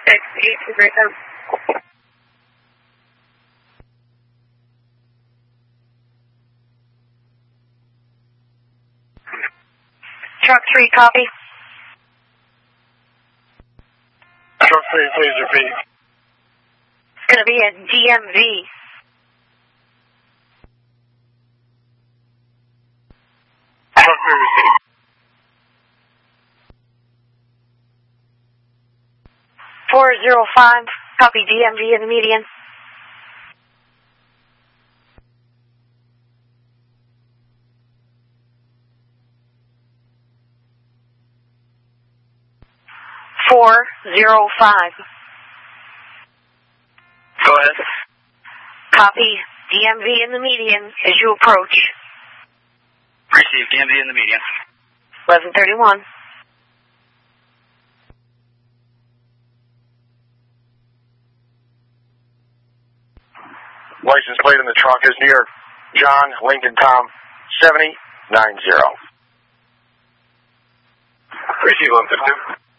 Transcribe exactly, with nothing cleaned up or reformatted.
six eight two three seven. Truck three, copy. Truck three, please repeat. It's going to be at D M V. Truck three, repeat. four zero five, copy D M V in the median. four zero five. Go ahead. Copy D M V in the median as you approach. Receive D M V in the median. eleven thirty-one. License plate on the truck is near John Lincoln Tom seventy nine zero. Receive eleven fifty-two.